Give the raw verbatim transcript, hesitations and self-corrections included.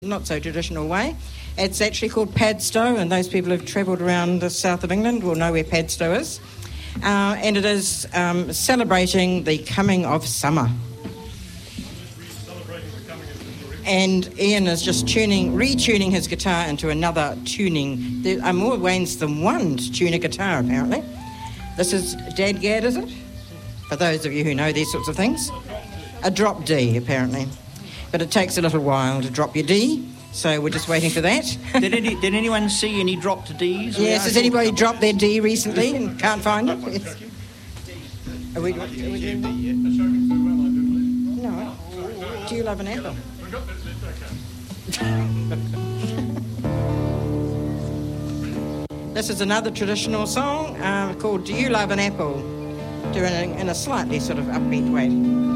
not so traditional way. It's actually called Padstow, and those people who've travelled around the south of England will know where Padstow is. Uh, and it is um, celebrating the coming of summer. And Ian is just tuning, retuning his guitar into another tuning. There are more ways than one to tune a guitar, apparently. This is Dadgad, is it? For those of you who know these sorts of things. A drop D, apparently. But it takes a little while to drop your D, so we're just waiting for that. did, any, did anyone see any dropped Ds? Yes, has anybody dropped their D recently and can't find it? Yes. Are we, are we doing No. Do you love an apple? This is another traditional song uh, called Do You Love an Apple? Do it in a, in a slightly sort of upbeat way.